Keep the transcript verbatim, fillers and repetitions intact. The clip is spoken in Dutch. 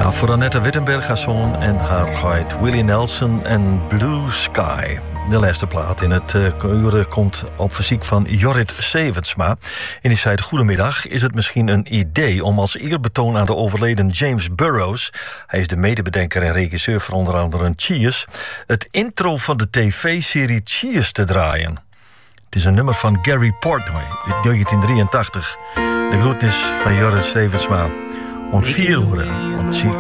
Ja, voor Annette Wittenberg, haar zoon en haar geit Willie Nelson en Blue Sky. De laatste plaat in het uh, komt op verzoek van Jorrit Sevensma. En die zei: goedemiddag, is het misschien een idee om als eerbetoon aan de overleden James Burrows, hij is de medebedenker en regisseur van onder andere Cheers, het intro van de tv-serie Cheers te draaien. Het is een nummer van Gary Portnoy uit negentien drieëntachtig. De groetnis van Jorrit Sevensma. Om vier uur, om